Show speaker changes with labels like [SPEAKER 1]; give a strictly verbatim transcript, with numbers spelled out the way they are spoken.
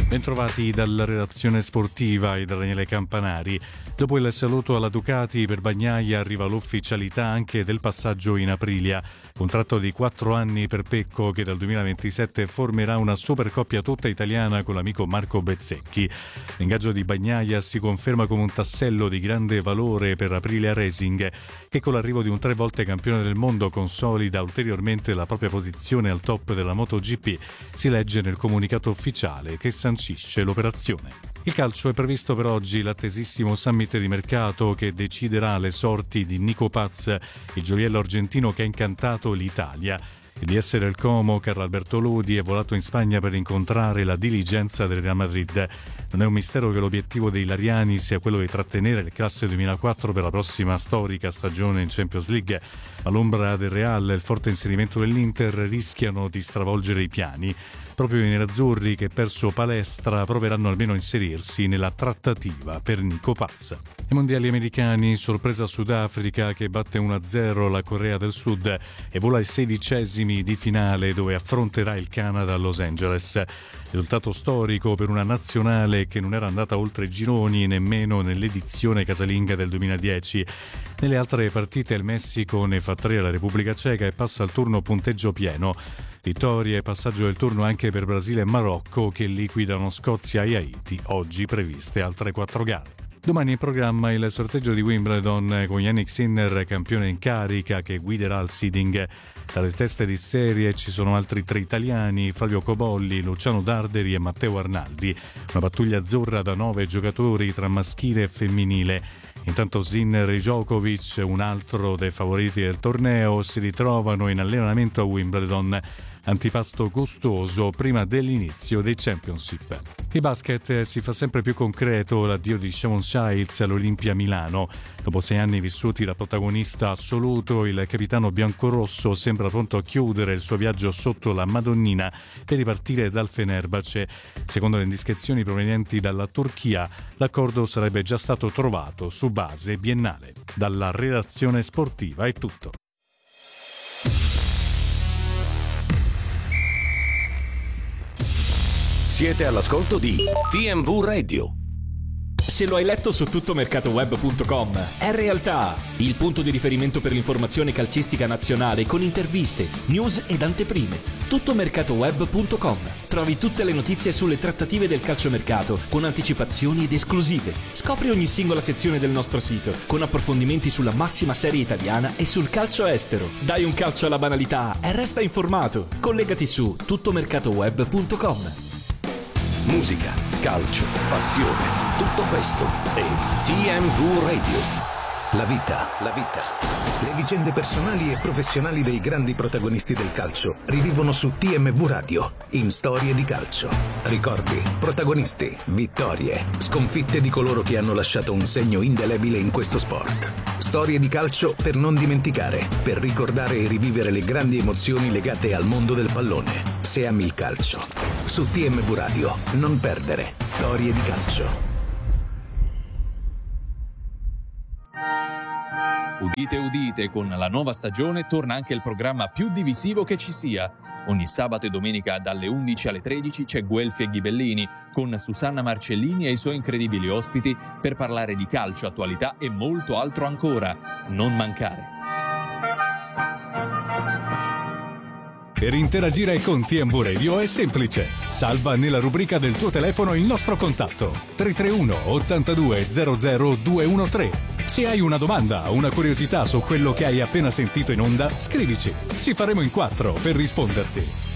[SPEAKER 1] Bentrovati dalla redazione sportiva e da Daniele Campanari. Dopo il saluto alla Ducati, per Bagnaia arriva l'ufficialità anche del passaggio in Aprilia. Contratto di quattro anni per Pecco, che dal duemilaventisette formerà una supercoppia tutta italiana con l'amico Marco Bezzecchi. L'ingaggio di Bagnaia si conferma come un tassello di grande valore per Aprilia Racing, che con l'arrivo di un tre volte campione del mondo consolida ulteriormente la propria posizione al top della MotoGP, si legge nel comunicato ufficiale che sancisce l'operazione. Il calcio è previsto per oggi l'attesissimo summit di mercato che deciderà le sorti di Nico Paz, il gioiello argentino che ha incantato l'Italia. Il D S del Como, Carlo Alberto Lodi, è volato in Spagna per incontrare la dirigenza del Real Madrid. Non è un mistero che l'obiettivo dei Lariani sia quello di trattenere il classe duemilaquattro per la prossima storica stagione in Champions League, ma l'ombra del Real e il forte inserimento dell'Inter rischiano di stravolgere i piani. Proprio i nerazzurri, che perso palestra, proveranno almeno a inserirsi nella trattativa per Nico Paz. I mondiali americani, sorpresa Sudafrica che batte uno a zero la Corea del Sud e vola ai sedicesimi di finale dove affronterà il Canada a Los Angeles. Risultato storico per una nazionale che non era andata oltre i gironi nemmeno nell'edizione casalinga del duemiladieci. Nelle altre partite il Messico ne fa tre alla Repubblica Ceca e passa al turno punteggio pieno. Vittorie e passaggio del turno anche per Brasile e Marocco, che liquidano Scozia e Haiti, oggi previste altre quattro gare. Domani in programma il sorteggio di Wimbledon con Jannik Sinner, campione in carica, che guiderà il seeding. Dalle teste di serie ci sono altri tre italiani, Flavio Cobolli, Luciano Darderi e Matteo Arnaldi. Una pattuglia azzurra da nove giocatori tra maschile e femminile. Intanto Sinner e Djokovic, un altro dei favoriti del torneo, si ritrovano in allenamento a Wimbledon. Antipasto gustoso prima dell'inizio dei Championship. Il basket si fa sempre più concreto l'addio di Shavon Shields all'Olimpia Milano. Dopo sei anni vissuti da protagonista assoluto, il capitano biancorosso sembra pronto a chiudere il suo viaggio sotto la Madonnina per ripartire dal Fenerbahce. Secondo le indiscrezioni provenienti dalla Turchia, l'accordo sarebbe già stato trovato su base biennale. Dalla redazione sportiva è tutto.
[SPEAKER 2] Siete all'ascolto di T M V Radio.
[SPEAKER 3] Se lo hai letto su tuttomercatoweb punto com, è realtà, il punto di riferimento per l'informazione calcistica nazionale con interviste, news ed anteprime. tuttomercatoweb punto com. Trovi tutte le notizie sulle trattative del calciomercato con anticipazioni ed esclusive. Scopri ogni singola sezione del nostro sito con approfondimenti sulla massima serie italiana e sul calcio estero. Dai un calcio alla banalità e resta informato. Collegati su tuttomercatoweb punto com.
[SPEAKER 2] Musica, calcio, passione, tutto questo è T M V Radio. La vita, la vita. Le vicende personali e professionali dei grandi protagonisti del calcio rivivono su T M V Radio in Storie di calcio. Ricordi, protagonisti, vittorie, sconfitte di coloro che hanno lasciato un segno indelebile in questo sport. Storie di calcio per non dimenticare, per ricordare e rivivere le grandi emozioni legate al mondo del pallone. Se ami il calcio, su T M V Radio non perdere Storie di calcio.
[SPEAKER 4] Udite udite, con la nuova stagione torna anche il programma più divisivo che ci sia. Ogni sabato e domenica dalle undici alle tredici c'è Guelfi e Ghibellini con Susanna Marcellini e i suoi incredibili ospiti per parlare di calcio, attualità e molto altro ancora. Non mancare.
[SPEAKER 5] Per interagire con T M V Radio è semplice. Salva nella rubrica del tuo telefono il nostro contatto tre tre uno ottantadue zero zero due uno tre. Se hai una domanda o una curiosità su quello che hai appena sentito in onda, scrivici. Ci faremo in quattro per risponderti.